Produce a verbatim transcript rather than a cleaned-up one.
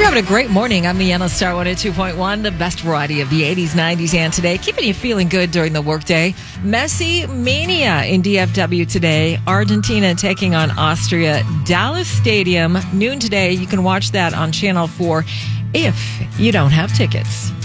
having a great morning. I'm Leanna Star one oh two point one, the best variety of the eighties, nineties, and today. Keeping you feeling good during the workday. Messi Mania in D F W today. Argentina taking on Austria. Dallas Stadium, noon today. You can watch that on Channel four if you don't have tickets.